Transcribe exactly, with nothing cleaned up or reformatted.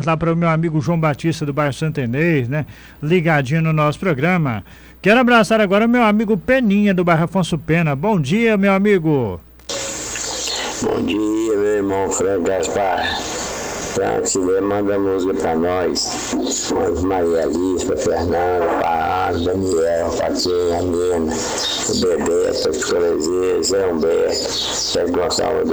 lá para o meu amigo João Batista do bairro Santo Inês, né? Ligadinho no nosso programa. Quero abraçar agora o meu amigo Peninha do bairro Afonso Pena. Bom dia, meu amigo. Bom dia, meu irmão Franco Gaspar. Franco, se der, manda música pra nós. Manda Maria Alice, pra Fernanda, pra Ana, Daniel, Patinha, Nina, o Bebeto, o Colezinho, Zé Humberto, Zé Gonçalo